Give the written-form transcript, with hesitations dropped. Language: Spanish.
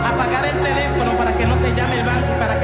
apagar el teléfono para que no te llame el banco